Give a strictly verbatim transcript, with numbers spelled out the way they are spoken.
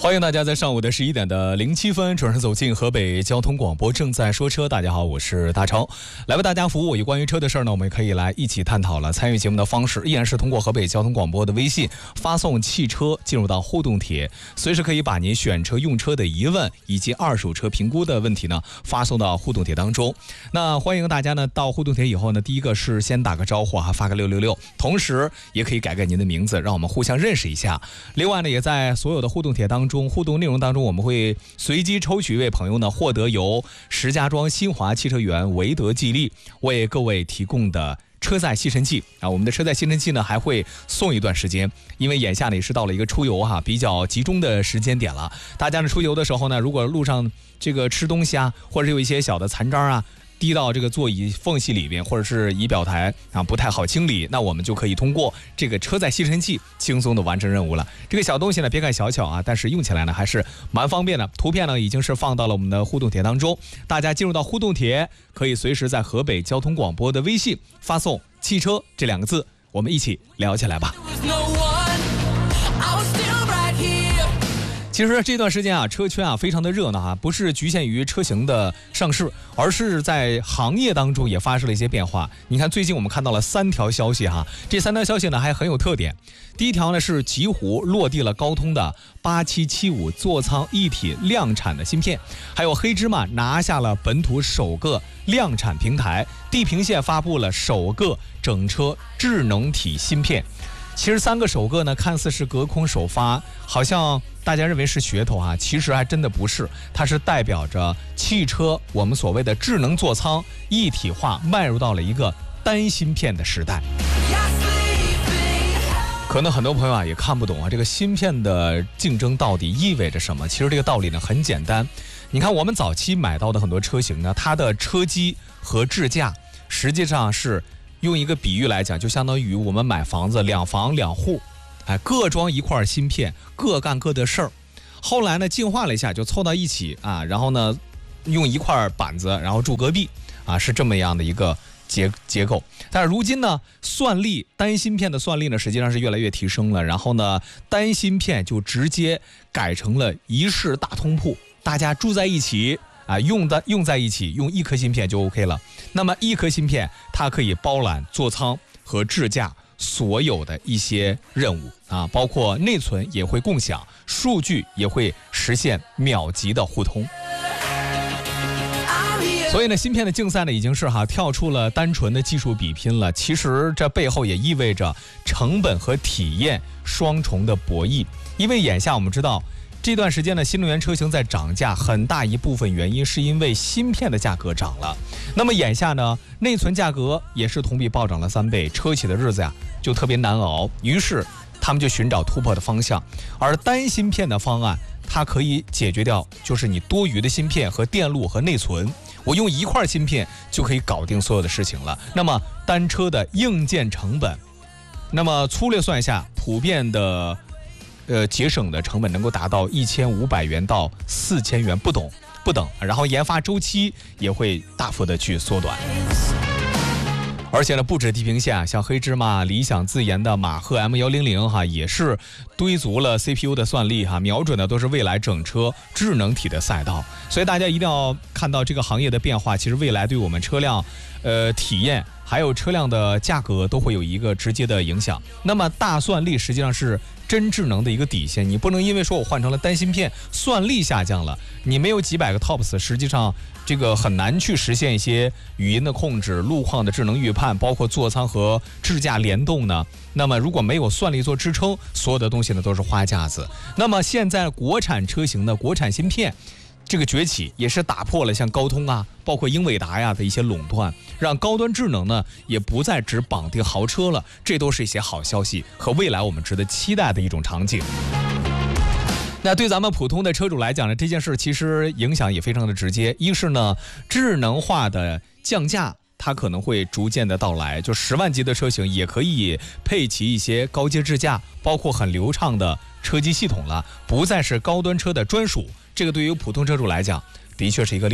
欢迎大家在上午的十一点的零七分准时走进河北交通广播正在说车。大家好，我是大超，来为大家服务。有关于车的事儿呢，我们可以来一起探讨了。参与节目的方式依然是通过河北交通广播的微信发送汽车进入到互动帖，随时可以把您选车用车的疑问以及二手车评估的问题呢发送到互动帖当中。那欢迎大家呢到互动帖以后呢，第一个是先打个招呼哈，发个六六六，同时也可以改改您的名字，让我们互相认识一下。另外呢，也在所有的互动帖当中。中互动内容当中，我们会随机抽取一位朋友呢，获得由石家庄新华汽车园维德吉利为各位提供的车载吸尘器啊。我们的车载吸尘器呢还会送一段时间，因为眼下呢也是到了一个出游哈比较集中的时间点了。大家呢出游的时候呢，如果路上这个吃东西啊，或者是有一些小的残渣啊滴到这个座椅缝隙里面，或者是仪表台啊不太好清理，那我们就可以通过这个车载吸尘器轻松的完成任务了。这个小东西呢，别看小巧啊，但是用起来呢还是蛮方便的。图片呢已经是放到了我们的互动帖当中，大家进入到互动帖，可以随时在河北交通广播的微信发送“汽车”这两个字，我们一起聊起来吧。其实这段时间啊，车圈啊非常的热闹啊，不是局限于车型的上市，而是在行业当中也发生了一些变化。你看，最近我们看到了三条消息哈，这三条消息呢还很有特点。第一条呢是极狐落地了高通的八七七五座舱一体量产的芯片，还有黑芝麻拿下了本土首个量产平台，地平线发布了首个整车智能体芯片。其实三个首个呢，看似是隔空首发，好像大家认为是噱头啊，其实还真的不是，它是代表着汽车我们所谓的智能座舱一体化迈入到了一个单芯片的时代。可能很多朋友啊也看不懂啊，这个芯片的竞争到底意味着什么？其实这个道理呢很简单，你看我们早期买到的很多车型呢，它的车机和支架实际上是用一个比喻来讲，就相当于我们买房子两房两户，哎，各装一块芯片，各干各的事儿。后来呢，进化了一下，就凑到一起啊，然后呢，用一块板子，然后住隔壁啊，是这么样的一个结结构。但是如今呢，算力单芯片的算力呢，实际上是越来越提升了。然后呢，单芯片就直接改成了一室大通铺，大家住在一起。啊，用的用在一起，用一颗芯片就 OK 了。那么一颗芯片，它可以包揽座舱和支架所有的一些任务啊，包括内存也会共享，数据也会实现秒级的互通。所以呢，芯片的竞赛呢，已经是哈跳出了单纯的技术比拼了。其实这背后也意味着成本和体验双重的博弈，因为眼下我们知道。这段时间呢，新能源车型在涨价，很大一部分原因是因为芯片的价格涨了。那么眼下呢，内存价格也是同比暴涨了三倍，车企的日子呀就特别难熬。于是他们就寻找突破的方向，而单芯片的方案，它可以解决掉就是你多余的芯片和电路和内存，我用一块芯片就可以搞定所有的事情了。那么单车的硬件成本，那么粗略算一下，普遍的。呃，节省的成本能够达到一千五百元到四千元不等不等，然后研发周期也会大幅的去缩短。而且呢，不止地平线，像黑芝麻、理想自研的马赫 M 一零零 哈，也是堆足了 C P U 的算力哈，瞄准的都是未来整车智能体的赛道。所以大家一定要看到这个行业的变化，其实未来对我们车辆呃体验还有车辆的价格都会有一个直接的影响。那么大算力实际上是真智能的一个底线，你不能因为说我换成了单芯片，算力下降了，你没有几百个 T O P S， 实际上这个很难去实现一些语音的控制、路况的智能预判，包括座舱和支架联动呢。那么如果没有算力做支撑，所有的东西呢都是花架子。那么现在国产车型的国产芯片这个崛起，也是打破了像高通啊，包括英伟达呀的一些垄断，让高端智能呢也不再只绑定豪车了，这都是一些好消息和未来我们值得期待的一种场景。那对咱们普通的车主来讲呢，这件事其实影响也非常的直接。一是呢，智能化的降价它可能会逐渐的到来，就十万级的车型也可以配齐一些高阶支架，包括很流畅的车机系统了，不再是高端车的专属。这个对于普通车主来讲，的确是一个